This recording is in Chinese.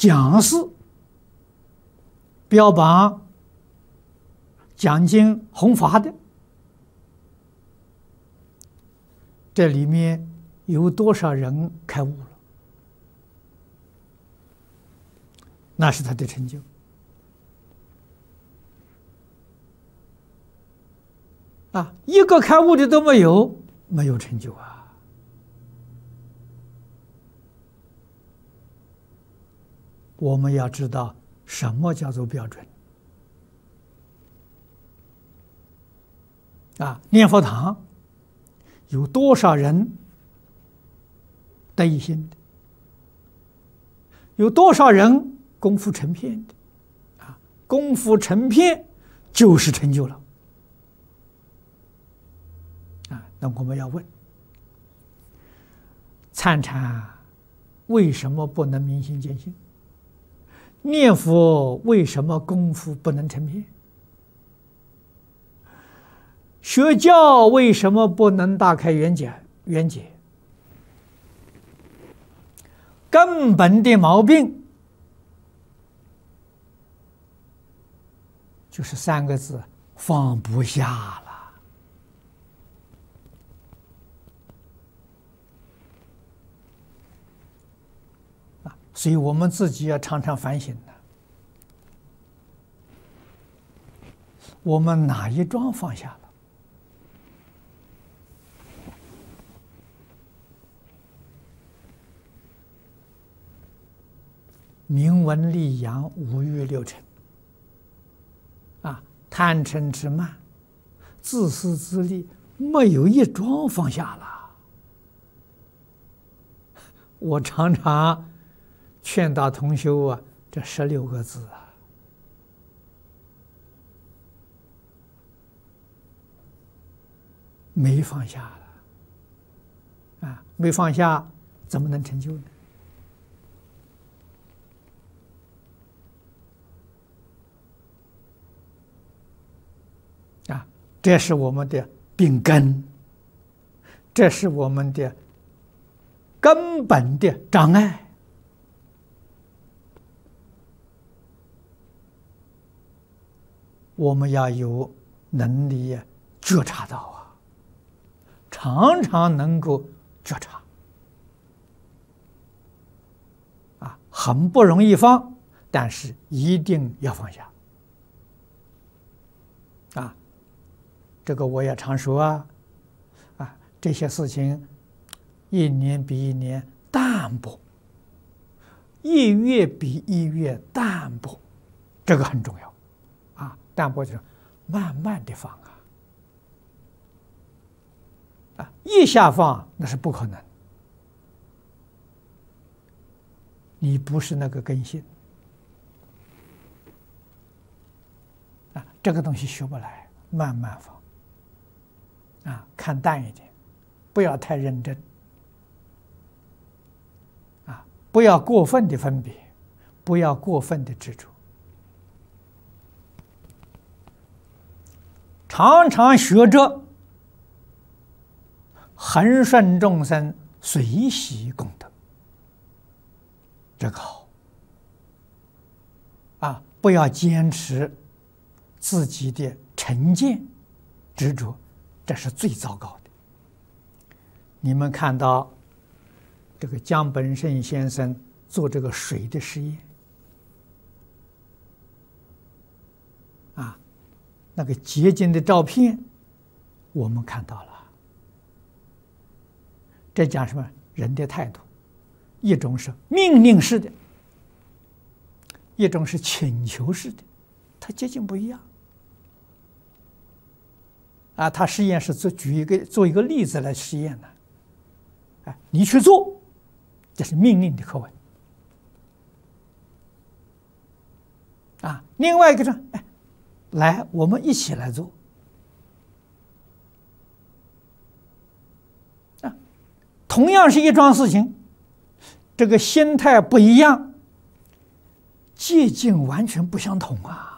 讲师标榜讲经弘法的，这里面有多少人开悟了？那是他的成就。一个开悟的都没有，没有成就啊！我们要知道什么叫做标准念佛堂有多少人得一心的？有多少人功夫成片的？功夫成片就是成就了。那我们要问：参禅为什么不能明心见性？念佛为什么功夫不能成片？学教为什么不能大开圆解？根本的毛病就是3个字：放不下了。所以我们自己要常常反省的，我们哪一桩放下了？名闻利养五欲六尘，贪嗔痴慢，自私自利，没有一桩放下了。我常常劝导同修这16个字没放下了，没放下怎么能成就呢？这是我们的病根，这是我们的根本的障碍。我们要有能力觉察到常常能够觉察很不容易放，但是一定要放下这个我也常说这些事情一年比一年淡薄，一月比一月淡薄，这个很重要淡薄就是慢慢的放一下放那是不可能，你不是那个根性这个东西学不来，慢慢放看淡一点，不要太认真不要过分的分别，不要过分的执着，常常学着恒顺众生，随喜功德，这个好不要坚持自己的成见执着，这是最糟糕的。你们看到这个江本胜先生做这个水的实验那个结晶的照片我们看到了，这讲什么？人的态度，一种是命令式的，一种是请求式的，它结晶不一样他实验是做一个例子来实验的你去做，这是命令的课文另外一个是来我们一起来做同样是一桩事情，这个心态不一样，界境完全不相同